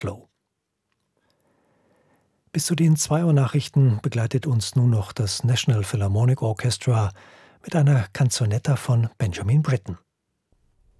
Glow. Bis zu den 2 Uhr Nachrichten begleitet uns nun noch das National Philharmonic Orchestra mit einer Canzonetta von Benjamin Britten.